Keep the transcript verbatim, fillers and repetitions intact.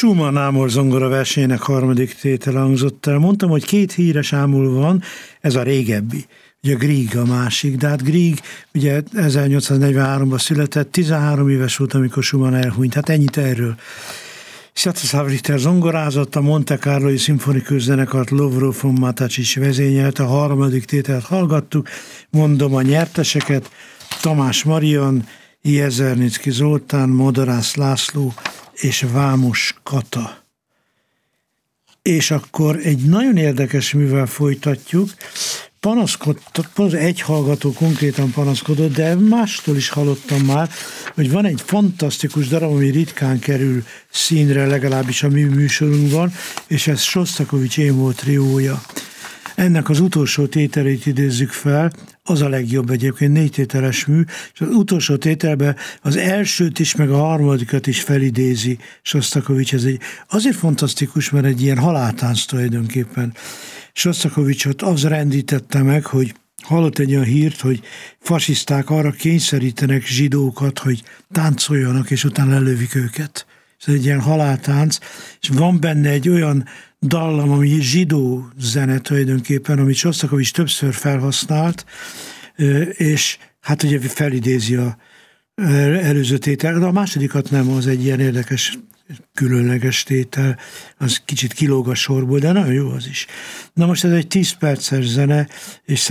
Schumann Ámor zongora versenyének harmadik tétele hangzott el. Mondtam, hogy két híres ámul van, ez a régebbi. Ugye Grieg a másik, de hát Grieg ugye ezernyolcszáznegyvenháromban született, tizenhárom éves volt, amikor Schumann elhunyt. Hát ennyit erről. Sviatoslav Richter zongorázott, a Monte Carloi szimfonikus zenekart Lovro von Matacs vezényelt, a harmadik tételt hallgattuk, mondom a nyerteseket: Tamás Marian, Jezernicki Zoltán, Madarász László és Vámos Kata. És akkor egy nagyon érdekes művel folytatjuk. Panaszkodott, egy hallgató konkrétan panaszkodott, de mástól is hallottam már, hogy van egy fantasztikus darab, ami ritkán kerül színre, legalábbis a mi műsorunkban, és ez Sosztakovics Émol triója. Ennek az utolsó tételét idézzük fel, az a legjobb egyébként, négy tételes mű, és az utolsó tételben az elsőt is, meg a harmadikat is felidézi Sosztakovics. Ez egy, azért fantasztikus, mert egy ilyen haláltánc tulajdonképpen. Sosztakovicsot az rendítette meg, hogy hallott egy olyan hírt, hogy fasiszták arra kényszerítenek zsidókat, hogy táncoljanak, és utána lelövik őket. Ez egy ilyen haláltánc, és van benne egy olyan dallam, ami zsidó zene tulajdonképpen, amit Sosztakovics többször felhasznált, és hát ugye felidézi a előző tétel, de a másodikat nem, az egy ilyen érdekes, különleges tétel, az kicsit kilóg a sorból, de nagyon jó az is. Na most ez egy tíz perces zene, és